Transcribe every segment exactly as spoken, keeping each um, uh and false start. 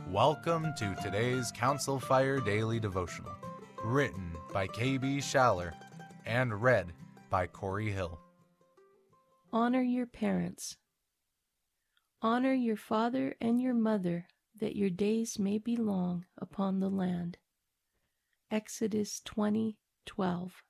Welcome to today's Council Fire Daily Devotional, written by K B Schaller and read by Corey Hill. Honor your parents. Honor your father and your mother, that your days may be long upon the land. Exodus twenty twelve.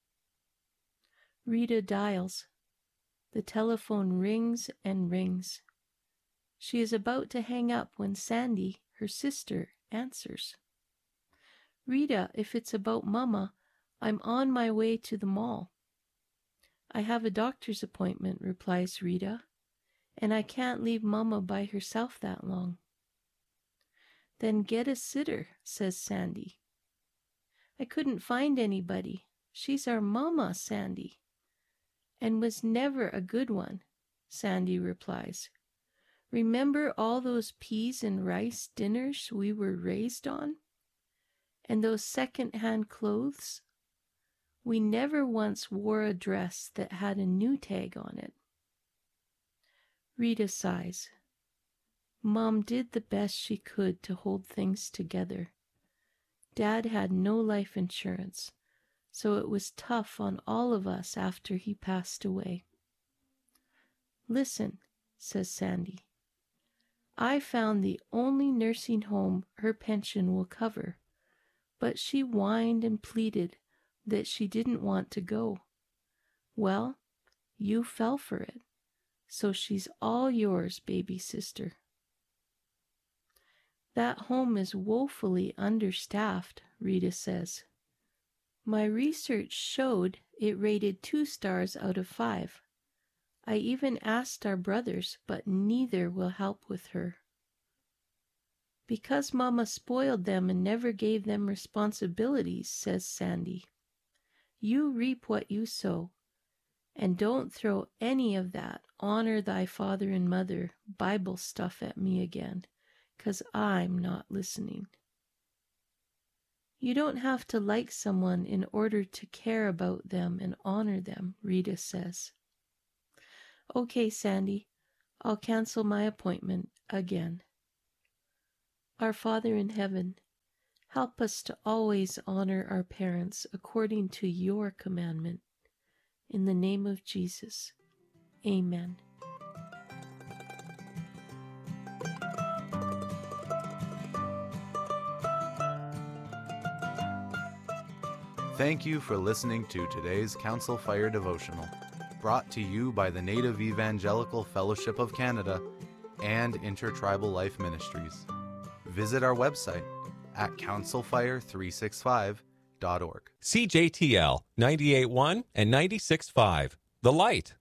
Rita dials. The telephone rings and rings. She is about to hang up when Sandy, her sister, answers. Rita, if it's about Mama, I'm on my way to the mall. I have a doctor's appointment, replies Rita, and I can't leave Mama by herself that long. Then get a sitter, says Sandy. I couldn't find anybody. She's our Mama, Sandy. And was never a good one, Sandy replies. Remember all those peas and rice dinners we were raised on? And those second-hand clothes? We never once wore a dress that had a new tag on it. Rita sighs. Mom did the best she could to hold things together. Dad had no life insurance, so it was tough on all of us after he passed away. Listen, says Sandy. I found the only nursing home her pension will cover, but she whined and pleaded that she didn't want to go. Well, you fell for it, so she's all yours, baby sister. That home is woefully understaffed, Rita says. My research showed it rated two stars out of five. I even asked our brothers, but neither will help with her. Because Mama spoiled them and never gave them responsibilities, says Sandy. You reap what you sow, and don't throw any of that honor thy father and mother Bible stuff at me again, 'cause I'm not listening. You don't have to like someone in order to care about them and honor them, Rita says. Okay, Sandy, I'll cancel my appointment again. Our Father in heaven, help us to always honor our parents according to your commandment. In the name of Jesus, amen. Thank you for listening to today's Council Fire Devotional, brought to you by the Native Evangelical Fellowship of Canada and Intertribal Life Ministries. Visit our website at council fire three sixty-five dot org. C J T L ninety-eight point one and ninety-six point five, The Light.